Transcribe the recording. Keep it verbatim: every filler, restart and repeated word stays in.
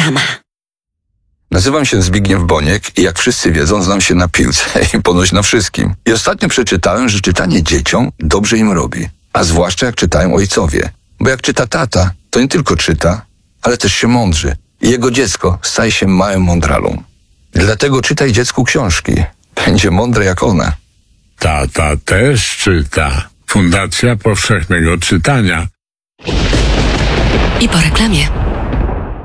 Reklama. Nazywam się Zbigniew Boniek i jak wszyscy wiedzą, znam się na piłce i ponoć na wszystkim. I ostatnio przeczytałem, że czytanie dzieciom dobrze im robi. A zwłaszcza jak czytają ojcowie. Bo jak czyta tata, to nie tylko czyta, ale też się mądrzy. I jego dziecko staje się małym mądralą. Dlatego czytaj dziecku książki. Będzie mądre jak ona. Tata też czyta. Fundacja Powszechnego Czytania. I po reklamie.